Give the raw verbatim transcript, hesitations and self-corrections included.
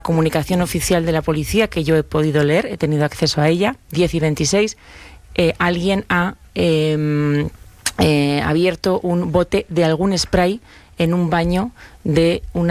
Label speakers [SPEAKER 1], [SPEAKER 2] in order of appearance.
[SPEAKER 1] comunicación oficial de la policía, que yo he podido leer, he tenido acceso a ella, diez y veintiséis, eh, alguien ha eh, eh, abierto un bote de algún spray en un baño de una